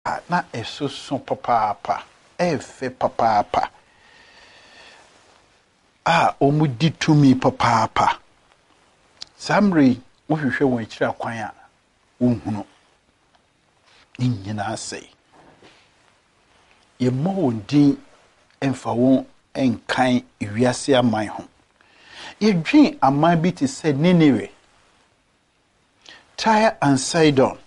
na esoso papa efe papa omudi tumi papa samri wohwehwe won akira kwan a wonhunu nyina sei ye mo wondin emfa won enkan ewiase aman ho ye dwen aman bi te se Nineveh, Tyre and Sidon,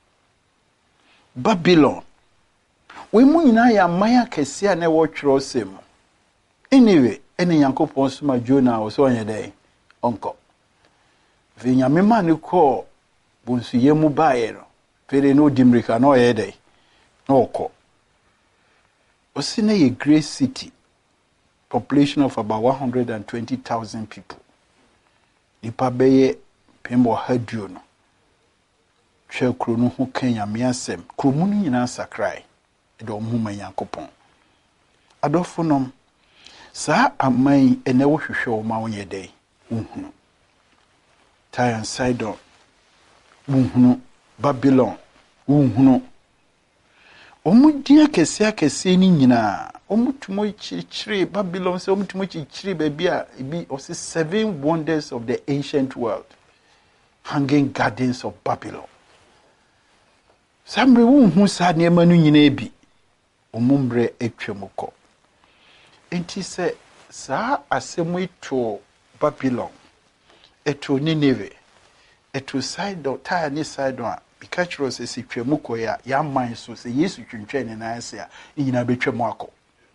Babylon. We mu nyina ya aman akese a na wo twero sem. Anyway, ene Yankopon soma Jonah wo so onye dey onko. Ve nyame ma ne ko bonsu ye mu baaye no. Fere no dimrika no ye dey. No ko. Osine ye great city. Population of about 120,000 people. Nipa beye pembo haduo no. Twe kro no ho Kenya miasem. Kro mu nyina sakrai. Edo omhuma Yankopon. Adofonom sa amai ene wo hwehwe wo ma wonye dey. Unhunu. Tyre and Sidon. Unhunu. Babylon. Unhunu. Omudia kese ni nyina. Omutumo chichiri Babylon se omutumo chichiri bebia ibi osi 7 wonders of the ancient world. Hanging gardens of Babylon. Samre unhu sa niema no nyina ebi. Omumbre etwemukọ. Enti se sa asemu ito Babylon. Eto Nineveh. Eto Sidon, Tyre ni Sidon. Bikachiro se si twemukọ ya man so se Yesu twentwe ne na ase a nyina betwemu akọ.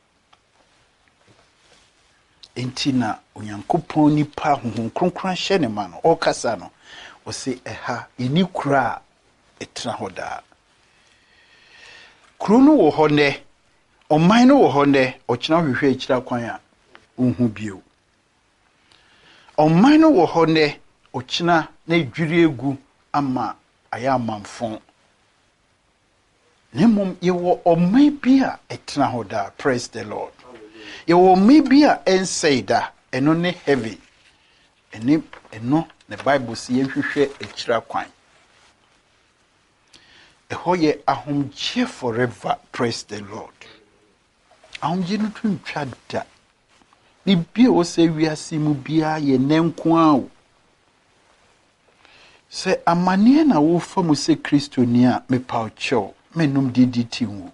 Enti na Onyankopon nipa honhom kronkron hye ne ma no okasa no o se eha eni kura etra hoda. Kuro no wo ho ne oman no wo ho ne okina hwehwe akira kwan a unhu bio. Oman no wo ho ne okina na edwiri egu ama aya manfon. Nemom ye wo oman bi a etra hoda. Praise the Lord. Ye wo oman a ensaida eno ne heavy. Eno the Bible si ye hwehwe akira kwan. Ehoye ahomje forever. Praise the Lord. Ahomje no twintwa da. Bibia wo se wiase mu bia ye nenko a wo. Se amane na wo famu se Kristo ni a mepa ocho menum diditi wu.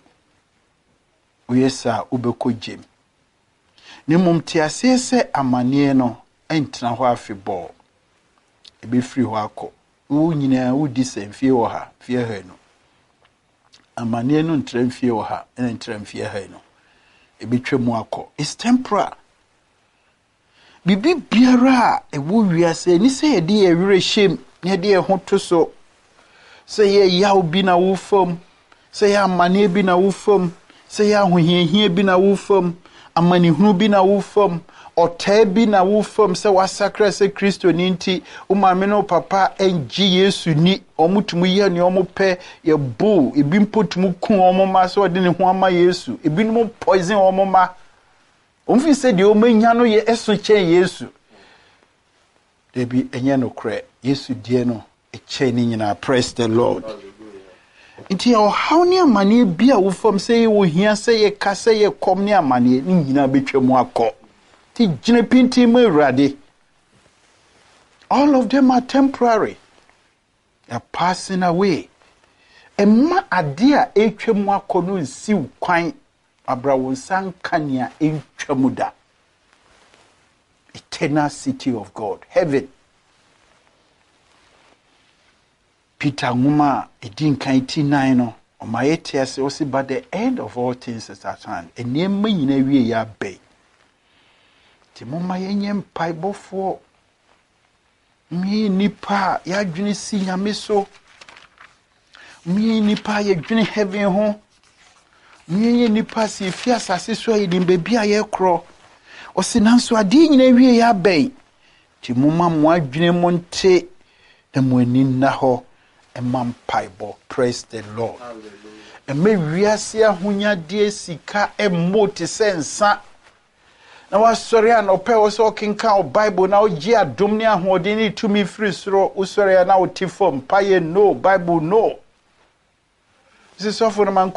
Oyesa ubeko jem. Ni mumtiase se amane no entna ho afebɔ. Ebe free ho akɔ. Wo nyina wo di semfie wo ha, fie ha no. Amane no ntramfie wo ha, ene ntramfie ha no. Ebe twemu akɔ. It's temporal. Bibi biara ewo wiase ni se ye de ewere shem, ne de ho to so. Se ye yaw bi na wo fam, se ya amane bi na wo fam, se ya hohiehie bi na wo fam, amanehunu bi na wo fam, otai bi na wo fam se wasakra se Kristo ni nti umame no papa enji Yesu ni omutumu ye ne omope ye bo ebi mpotumu ku omoma so de ne ho ama Yesu ebi no poison omoma omfi se de omanya no ye eso chen Yesu debi enye no kre Yesu die no eche ni nyina. Praise the Lord. Nti o hawni amane bia wo fam se wo hia se ye ka se ye kom ni amane ni nyina betwemu akọ ti gine pinti mu urade. All of them are temporary. They are passing away. Emma ade a etwemu akọ no nsi kwan abrawo sankania etwemu da. Eternal city of God, heaven. Peter Nguma edin kan 89 no omayete ase osi by the end of all things is at hand. Enema nyina wie ya be. Ti moma yenye mpaibofo mi nipa ya dwene si nyame so. Mi nipa ya dwene heaven ho. Mi nipa si fi asase so yedin bebi aye kro. Osi nanso ade nyina wie ya be. Ti moma mo adwene monte na mo ani na ho. Emam paibo. Praise the Lord. Eme wiase ahonya de sika emoti sensa. Na wasori an ope wo so kinka o Bible na oji adom ne ahode ni tumi free soro usori na otifom paye no Bible no. This is so for man